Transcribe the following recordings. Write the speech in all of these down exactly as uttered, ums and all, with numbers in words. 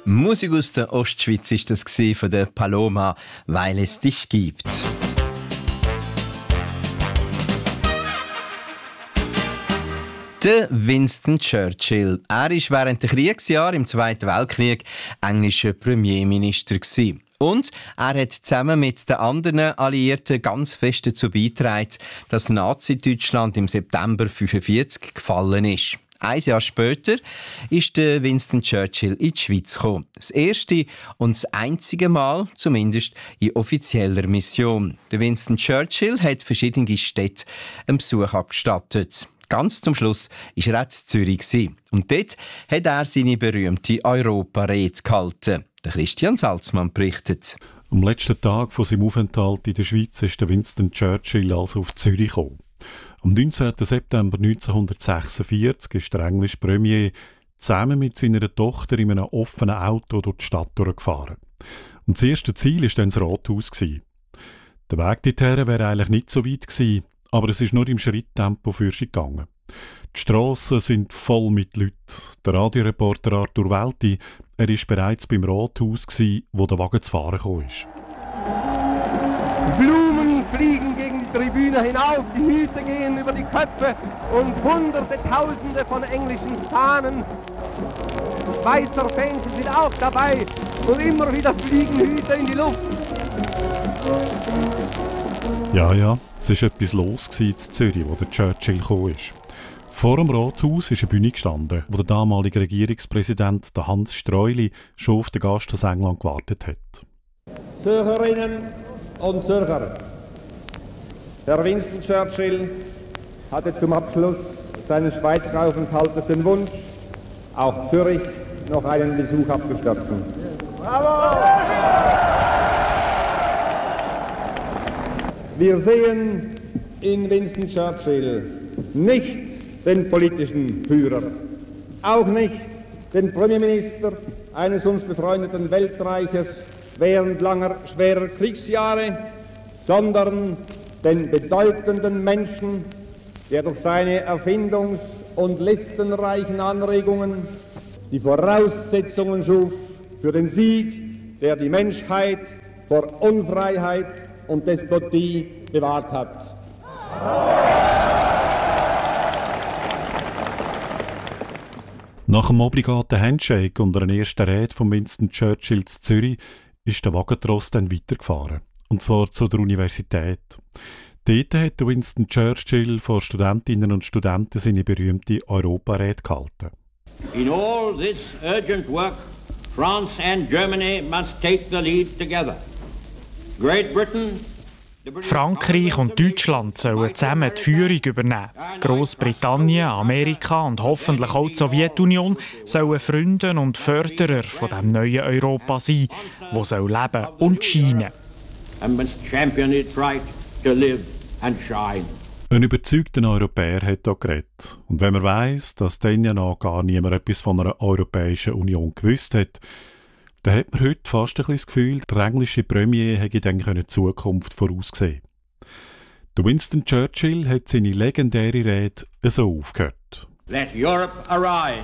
Musik aus der Ostschweiz war das von der Paloma, «Weil es dich gibt». Der Winston Churchill. Er war während der Kriegsjahre im Zweiten Weltkrieg englischer Premierminister. Und er hat zusammen mit den anderen Alliierten ganz fest dazu beigetragen, dass Nazi-Deutschland im September neunzehnhundertfünfundvierzig gefallen ist. Ein Jahr später ist der Winston Churchill in die Schweiz gekommen. Das erste und das einzige Mal, zumindest in offizieller Mission. Der Winston Churchill hat verschiedene Städte einen Besuch abgestattet. Ganz zum Schluss war er auch in Zürich. Und dort hat er seine berühmte Europarede gehalten. Der Christian Salzmann berichtet. Am letzten Tag von seinem Aufenthalt in der Schweiz ist der Winston Churchill also auf Zürich gekommen. Am neunzehnten September neunzehnhundertsechsundvierzig ist der englische Premier zusammen mit seiner Tochter in einem offenen Auto durch die Stadt durchgefahren. Und das erste Ziel war dann das Rathaus. Der Weg dorthin wäre eigentlich nicht so weit gewesen, aber es ist nur im Schritttempo für sie gegangen. Die Strassen sind voll mit Leuten. Der Radioreporter Arthur Welti, er war bereits beim Rathaus, wo der Wagen zu fahren kam. Blumen fliegen gegen die Tribüne hinauf, die Hüte gehen über die Köpfe und hunderte, tausende von englischen Fahnen. Schweizer Fans sind auch dabei und immer wieder fliegen Hüte in die Luft. Ja, ja, es war etwas los in Zürich, wo der Churchill gekommen ist. Vor dem Rathaus ist eine Bühne gestanden, wo der damalige Regierungspräsident Hans Streuli schon auf den Gast aus England gewartet hat. Zürcherinnen und Zürcher, Herr Winston Churchill hatte zum Abschluss seines Schweizer Aufenthaltes den Wunsch, auch Zürich noch einen Besuch abzustatten. Bravo! Wir sehen in Winston Churchill nicht den politischen Führer, auch nicht den Premierminister eines uns befreundeten Weltreiches während langer, schwerer Kriegsjahre, sondern den bedeutenden Menschen, der durch seine erfindungs- und listenreichen Anregungen die Voraussetzungen schuf für den Sieg, der die Menschheit vor Unfreiheit und Despotie bewahrt hat. Nach dem obligaten Handshake und einer ersten Rede von Winston Churchill zu Zürich ist der Wagentross dann weitergefahren. Und zwar zu der Universität. Dort hat Winston Churchill vor Studentinnen und Studenten seine berühmte Europarede gehalten. In all this urgent work, France and Germany must take the lead together. Great Britain Frankreich und Deutschland sollen zusammen die Führung übernehmen. Großbritannien, Amerika und hoffentlich auch die Sowjetunion sollen Freunde und Förderer von dem neuen Europa sein, das soll leben und scheinen. Ein überzeugter Europäer hat hier geredet. Und wenn man weiss, dass dann ja noch gar niemand etwas von einer Europäischen Union gewusst hat, dann hat man heute fast ein bisschen das Gefühl, der englische Premier hätte dann die Zukunft vorausgesehen. Der Winston Churchill hat seine legendäre Rede so aufgehört. Let Europe arise.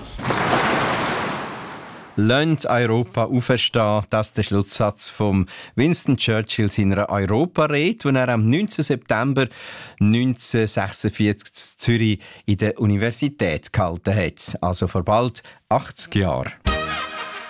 «Lasst Europa auferstehen», das ist der Schlusssatz von Winston Churchill seiner Europarede, die er am neunzehnten September neunzehnhundertsechsundvierzig in Zürich in der Universität gehalten hat, also vor bald achtzig Jahren.